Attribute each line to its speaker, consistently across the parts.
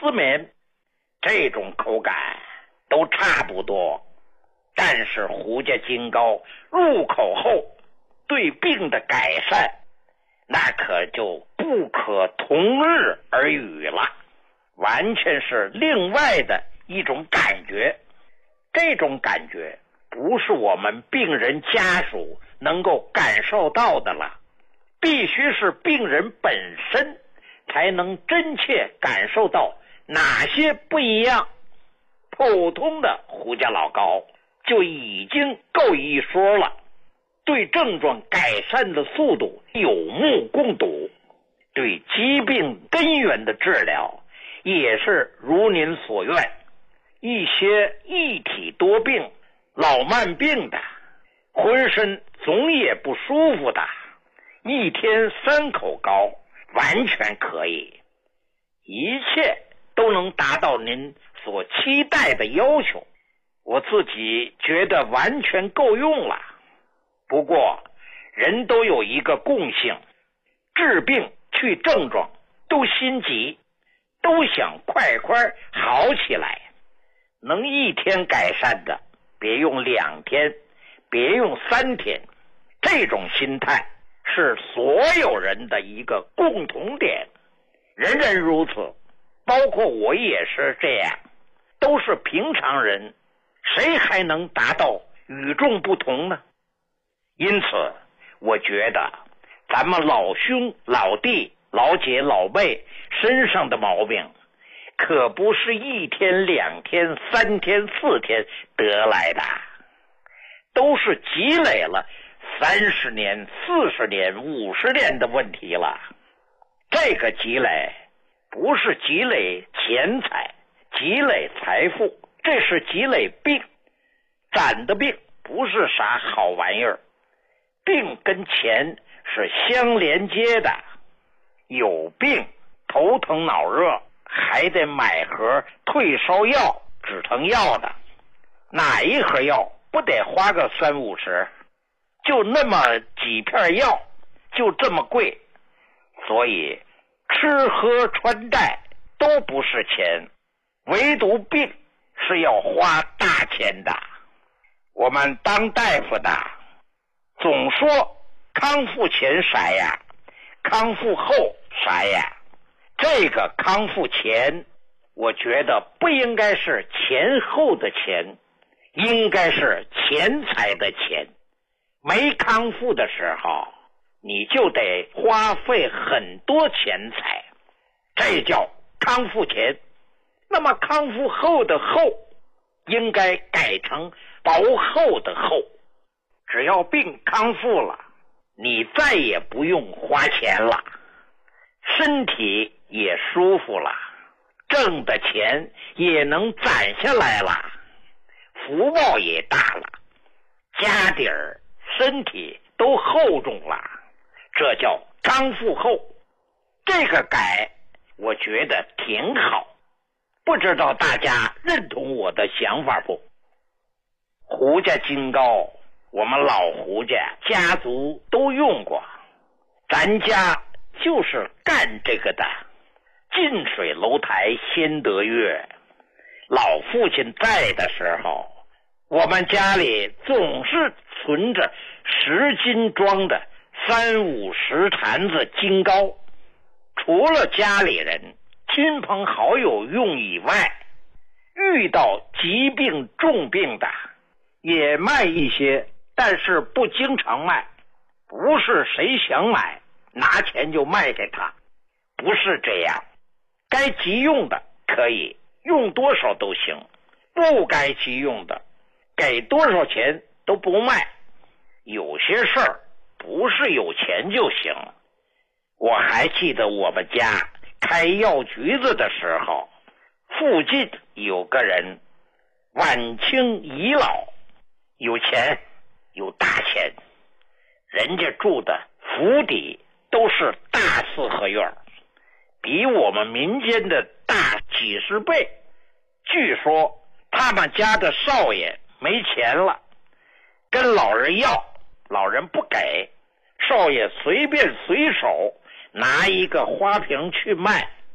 Speaker 1: 丝棉，这种口感都差不多。但是胡家金糕入口后对病的改善，那可就不可同日而语了，完全是另外的一种感觉。这种感觉不是我们病人家属能够感受到的了，必须是病人本身才能真切感受到哪些不一样。普通的胡家老膏就已经够一说了，对症状改善的速度有目共睹，对疾病根源的治疗也是如您所愿。一些一体多病、老慢病的，浑身总也不舒服的，一天3口膏完全可以，一切都能达到您所期待的要求。我自己觉得完全够用了。不过人都有一个共性，治病去症状都心急，都想快快好起来。能1天改善的别用2天，别用3天，这种心态是所有人的一个共同点，人人如此，包括我也是这样，都是平常人，谁还能达到与众不同呢？因此我觉得咱们老兄老弟老姐老妹身上的毛病可不是1天2天3天4天得来的，都是积累了30年40年50年的问题了。这个积累不是积累钱财积累财富，这是积累病。攒的病不是啥好玩意儿，病跟钱是相连接的。有病头疼脑热还得买盒退烧药止疼药的，哪一盒药不得花个30-50，就那么几片药就这么贵。所以吃喝穿戴都不是钱，唯独病是要花大钱的。我们当大夫的总说康复前啥呀，康复后啥呀。这个康复前，我觉得不应该是前后的钱，应该是钱财的钱。没康复的时候，你就得花费很多钱财，这叫康复前。那么康复后的后，应该改成薄厚的厚。只要病康复了，你再也不用花钱了，身体也舒服了，挣的钱也能攒下来了，福报也大了，家底儿身体都厚重了，这叫康复后。这个改我觉得挺好，不知道大家认同我的想法不？胡家金膏我们老胡家家族都用过，咱家就是干这个的。近水楼台先得月，老父亲在的时候，我们家里总是存着10斤装的30-50坛子金膏，除了家里人亲朋好友用以外，遇到疾病重病的也卖一些，但是不经常卖，不是谁想买拿钱就卖给他，不是这样。该急用的可以用多少都行，不该急用的给多少钱都不卖。有些事儿不是有钱就行。我还记得我们家开药局子的时候，附近有个人晚清遗老，有钱有大钱，人家住的府邸都是大4合院，比我们民间的大几十倍。据说他们家的少爷没钱了，跟老人要，老人不给，少爷随便随手拿一个花瓶去卖，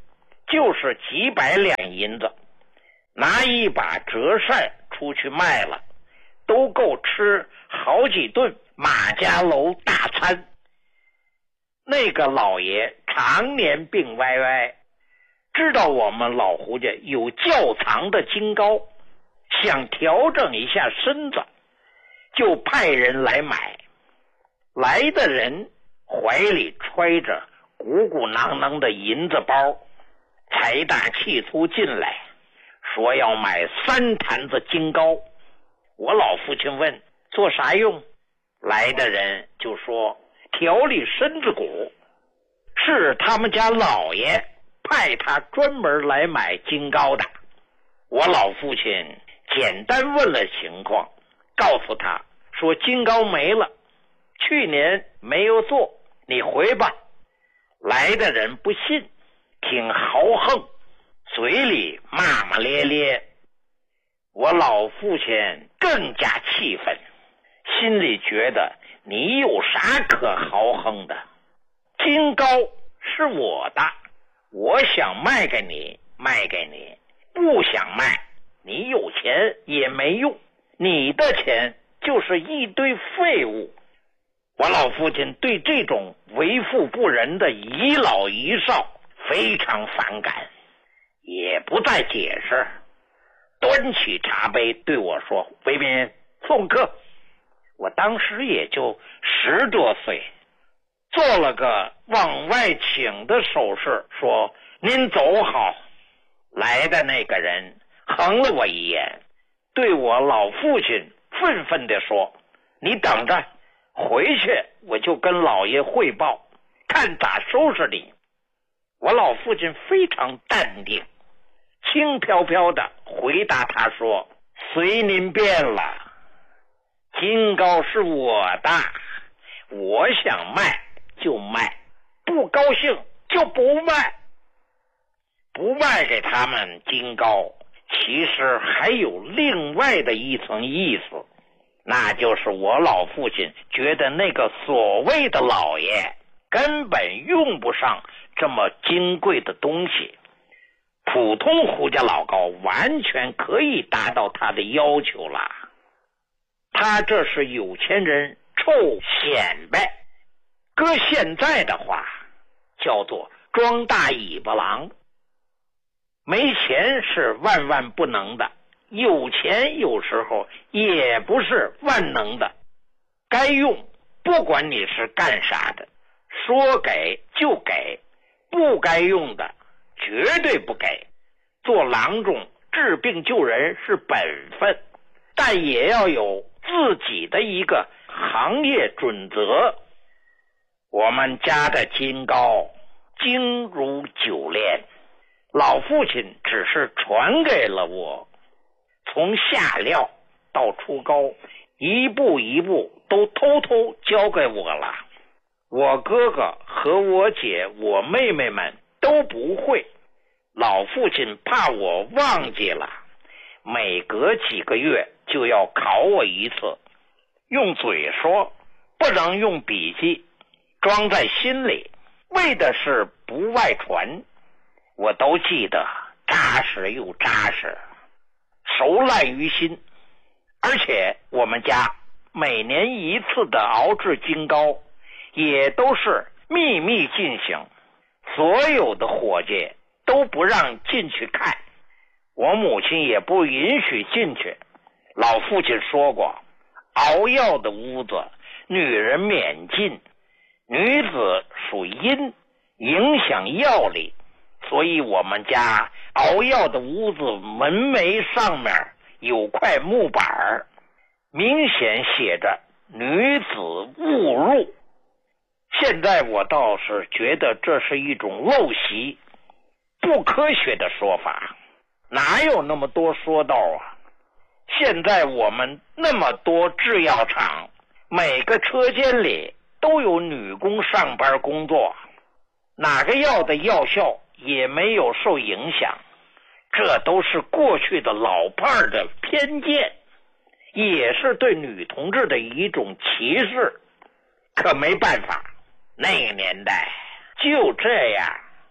Speaker 1: 就是几百两银子，拿一把折扇出去卖了，都够吃好几顿马家楼大餐。那个老爷常年病歪歪，知道我们老胡家有窖藏的金膏，想调整一下身子，就派人来买。来的人怀里揣着鼓鼓囊囊的银子包，财大气粗进来，说要买3坛子金膏。我老父亲问做啥用，来的人就说调理身子骨，是他们家老爷派他专门来买金膏的。我老父亲简单问了情况，告诉他说金膏没了，去年没有做，你回吧。来的人不信，挺豪横，嘴里骂骂咧咧。我老父亲更加气愤，心里觉得你有啥可豪横的？金膏是我的，我想卖给你卖给你，不想卖你有钱也没用，你的钱就是一堆废物。我老父亲对这种为富不仁的遗老遗少非常反感，也不再解释，端起茶杯对我说，为民送客。我当时也就10多岁，做了个往外请的手势，说您走好。来的那个人横了我一眼，对我老父亲愤愤地说，你等着，回去我就跟老爷汇报，看咋收拾你。我老父亲非常淡定，轻飘飘地回答他说，随您便了，金膏是我的，我想卖就卖，不高兴就不卖。不卖给他们金膏，其实还有另外的一层意思，那就是我老父亲觉得那个所谓的老爷根本用不上这么金贵的东西，普通胡家老高完全可以达到他的要求了。他这是有钱人臭显摆，搁现在的话叫做装大尾巴狼。没钱是万万不能的，有钱有时候也不是万能的，该用不管你是干啥的，说给就给，不该用的绝对不给。做郎中治病救人是本分，但也要有自己的一个行业准则。我们家的金膏精如酒炼，老父亲只是传给了我，从下料到出膏，一步一步都偷偷交给我了。我哥哥和我姐我妹妹们都不会，老父亲怕我忘记了，每隔几个月就要考我一次，用嘴说，不能用笔记，装在心里，为的是不外传。我都记得扎实又扎实，熟烂于心。而且我们家每年一次的熬制金膏也都是秘密进行，所有的伙计都不让进去看，我母亲也不允许进去。老父亲说过，熬药的屋子女人免进，女子属阴，影响药力，所以我们家熬药的屋子门楣上面有块木板，明显写着女子勿入。现在我倒是觉得这是一种陋习，不科学的说法，哪有那么多说道啊？现在我们那么多制药厂，每个车间里都有女工上班工作，哪个药的药效也没有受影响，这都是过去的老派的偏见，也是对女同志的一种歧视。可没办法，那个年代就这样，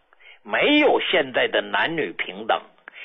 Speaker 1: 没有现在的男女平等。